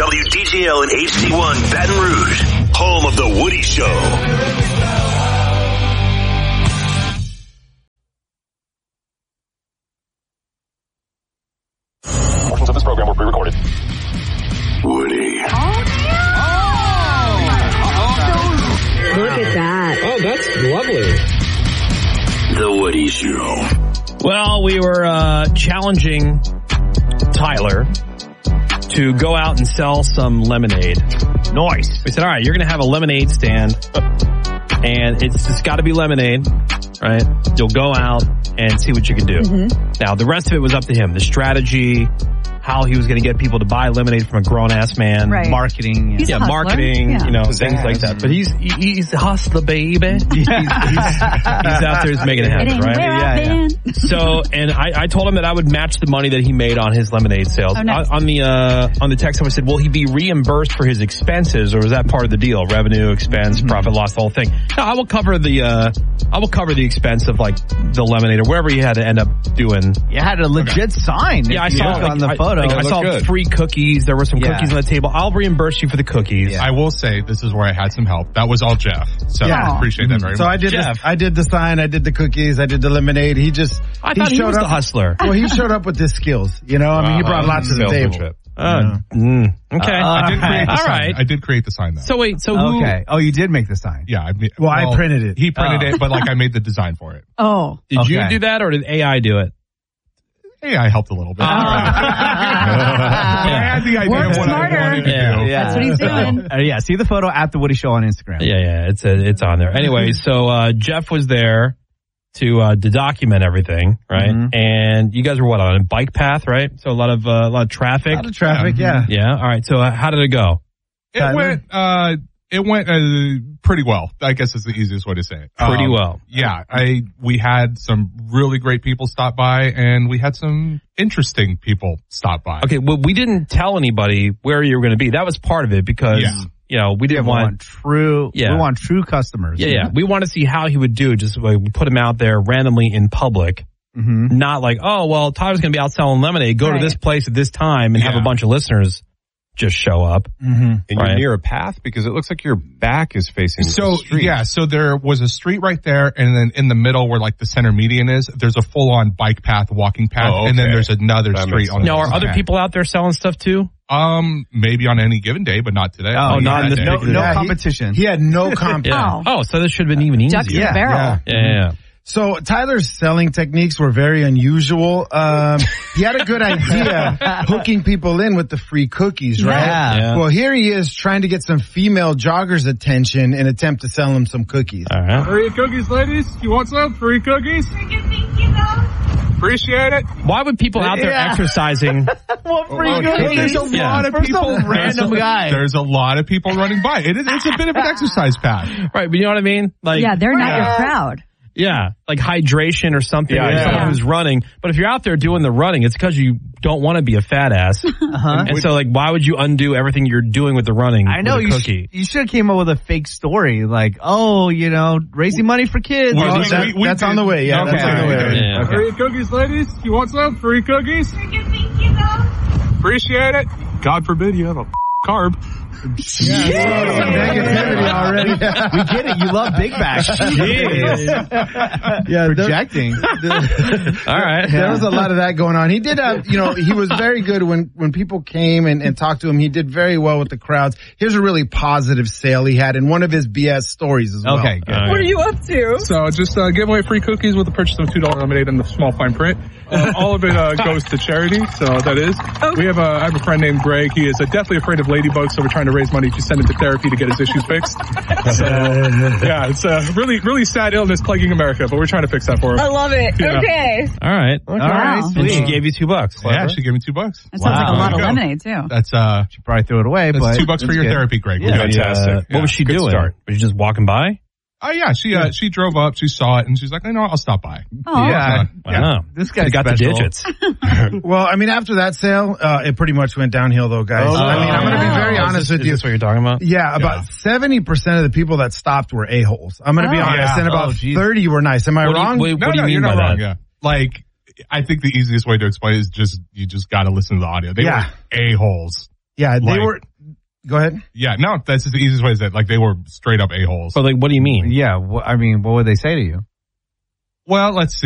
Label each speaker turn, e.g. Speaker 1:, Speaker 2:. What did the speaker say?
Speaker 1: WDJL and HD1 Baton Rouge, home of The Woody Show.
Speaker 2: Portions of this program were pre-recorded.
Speaker 1: Woody.
Speaker 3: Look at that.
Speaker 4: Oh, that's lovely.
Speaker 1: The Woody Show.
Speaker 5: Well, we were challenging Tyler to go out and sell some lemonade. Nice. We said, all right, you're going to have a lemonade stand, and it's just got to be lemonade, right? You'll go out and see what you can do. Mm-hmm. Now, the rest of it was up to him. The strategy, how he was going to get people to buy lemonade from a grown-ass man.
Speaker 6: Right.
Speaker 7: Marketing.
Speaker 6: He's a hustler.
Speaker 5: Marketing,
Speaker 6: Yeah.
Speaker 5: Things like that. But he's a hustler, baby. he's out there making it happen, right?
Speaker 6: Yeah.
Speaker 5: So, and I told him that I would match the money that he made on his lemonade sales.
Speaker 6: Oh, nice.
Speaker 5: On the text, I said, will he be reimbursed for his expenses, or was that part of the deal? Revenue, expense, profit, loss, the whole thing. No, I will cover the expense of like the lemonade or whatever you had to end up doing.
Speaker 7: You had a legit sign.
Speaker 5: Yeah, I saw
Speaker 7: on the photo.
Speaker 5: I saw
Speaker 4: good.
Speaker 5: free cookies. There were some cookies on the table. I'll reimburse you for the cookies.
Speaker 2: I will say this is where I had some help. That was all Jeff. So I appreciate that very much.
Speaker 8: So I did the sign, I did the cookies, I did the lemonade.
Speaker 5: I thought he was the hustler.
Speaker 8: Well, he showed up with his skills. You know, I mean, he brought lots to the table.
Speaker 5: Okay.
Speaker 2: I did create the
Speaker 5: all
Speaker 2: sign.
Speaker 5: right.
Speaker 2: I did create the sign though.
Speaker 5: So wait, who?
Speaker 7: Okay. Oh, you did make the sign.
Speaker 2: Yeah.
Speaker 8: I printed it.
Speaker 2: He printed it, but like I made the design for it.
Speaker 6: Oh.
Speaker 5: Did you do that, or did AI do it?
Speaker 2: Hey, I helped a little bit. I had the idea
Speaker 6: Work
Speaker 2: of what
Speaker 6: smarter.
Speaker 2: I wanted to do.
Speaker 6: That's what he's doing.
Speaker 7: See the photo at The Woody Show on Instagram.
Speaker 5: Yeah, it's on there. Anyway, so Jeff was there to document everything, right?
Speaker 7: Mm-hmm.
Speaker 5: And you guys were on a bike path, right? So a lot of traffic.
Speaker 8: A lot of traffic, yeah.
Speaker 5: Yeah. All right. So how did it go?
Speaker 2: It went pretty well. I guess is the easiest way to say it.
Speaker 5: Pretty well.
Speaker 2: Yeah. We had some really great people stop by, and we had some interesting people stop by.
Speaker 5: Okay. Well, we didn't tell anybody where you were going to be. That was part of it because, we didn't want
Speaker 7: true.
Speaker 5: Yeah.
Speaker 7: We want true customers.
Speaker 5: Yeah. We want to see how he would do. Just like put him out there randomly in public.
Speaker 7: Mm-hmm.
Speaker 5: Not like, oh, well, Tyler's going to be out selling lemonade. Go to this place at this time and have a bunch of listeners just show up.
Speaker 4: Mm-hmm. And you're near a path because it looks like your back is facing the street.
Speaker 2: Yeah, so there was a street right there, and then in the middle where like the center median is, there's a full-on bike path, walking path, and then there's another street on the
Speaker 5: Now, are other people out there selling stuff too?
Speaker 2: Maybe on any given day, but not today.
Speaker 5: Oh, not in this
Speaker 7: no competition.
Speaker 8: He had no comp.
Speaker 5: Oh, so this should have been even easier.
Speaker 6: Ducks in a barrel.
Speaker 5: Yeah.
Speaker 8: So Tyler's selling techniques were very unusual. He had a good idea hooking people in with the free cookies, right?
Speaker 7: Yeah.
Speaker 8: Well, here he is trying to get some female joggers' attention in an attempt to sell them some cookies.
Speaker 5: All right.
Speaker 2: Free cookies, ladies. You want some? Free cookies? Appreciate it.
Speaker 5: Why would people out there exercising?
Speaker 2: There's a lot of people.
Speaker 7: Random guy.
Speaker 2: There's a lot of people running by. It's a bit of an exercise path.
Speaker 5: Right, but you know what I mean? Like,
Speaker 6: They're not your crowd.
Speaker 5: Yeah, like hydration or something.
Speaker 4: Yeah.
Speaker 5: Someone who's running. But if you're out there doing the running, it's because you don't want to be a fat ass. And so, like, why would you undo everything you're doing with the running?
Speaker 7: I know
Speaker 5: with a cookie?
Speaker 7: you should have came up with a fake story, like, raising money for kids.
Speaker 8: That's on the way. Yeah, that's on the way.
Speaker 5: Yeah.
Speaker 2: Free cookies, ladies. You want some? Free cookies? Appreciate it. God forbid you have a carb.
Speaker 8: Negativity already.
Speaker 7: We get it. You love Big Back.
Speaker 8: Yeah,
Speaker 7: projecting.
Speaker 5: All right.
Speaker 8: There was a lot of that going on. He did have, he was very good when people came and talked to him. He did very well with the crowds. Here's a really positive sale he had in one of his BS stories as well.
Speaker 7: Okay, good.
Speaker 6: What are you up to?
Speaker 2: So just give away free cookies with the purchase of $2 lemonade and the small fine print. All of it goes to charity, so that is.
Speaker 6: Okay.
Speaker 2: I have a friend named Greg. He is deathly afraid of ladybugs, so we're trying to raise money to send him to therapy to get his issues fixed. So, yeah, it's a really, really sad illness plaguing America, but we're trying to fix that for him.
Speaker 6: I love it.
Speaker 2: Yeah.
Speaker 6: Okay.
Speaker 5: All right.
Speaker 7: All right,
Speaker 6: Wow.
Speaker 5: And she
Speaker 7: sweet.
Speaker 5: gave you $2.
Speaker 2: Yeah, she gave me $2.
Speaker 6: That sounds like a lot of lemonade, too.
Speaker 2: That's
Speaker 7: She probably threw it away,
Speaker 2: that's
Speaker 7: but
Speaker 2: $2 for your therapy, Greg.
Speaker 7: Yeah.
Speaker 4: Fantastic.
Speaker 5: What was she
Speaker 4: Good
Speaker 5: doing?
Speaker 4: start.
Speaker 5: Was she just walking by?
Speaker 2: Oh yeah, she drove up, she saw it, and she's like, I'll stop by.
Speaker 6: Oh.
Speaker 7: Yeah.
Speaker 5: Wow.
Speaker 7: This guy's
Speaker 5: got
Speaker 7: special.
Speaker 5: the digits.
Speaker 8: Well, I mean, after that sale, it pretty much went downhill, though, guys. I mean, I'm going to be very honest with you.
Speaker 5: Is this what you're talking about?
Speaker 8: Yeah, about 70% of the people that stopped were a-holes. I'm going to be honest, and about 30 were nice. Am I wrong?
Speaker 5: What do you mean
Speaker 2: you're
Speaker 5: by
Speaker 2: not
Speaker 5: that?
Speaker 2: wrong. Yeah, like I think the easiest way to explain it is you just got to listen to the audio. They were a-holes.
Speaker 8: Yeah, Go ahead.
Speaker 9: Yeah, no, that's just the easiest way to say it. Like, they were straight up a-holes.
Speaker 5: But like, what do you mean?
Speaker 7: Yeah, I mean, what would they say to you?
Speaker 9: Well, let's see.